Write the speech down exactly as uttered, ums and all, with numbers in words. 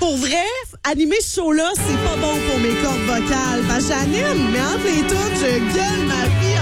pour vrai, animer ce show-là, c'est pas bon pour mes cordes vocales. Parce que j'anime, mais entre les tunes, je gueule ma vie.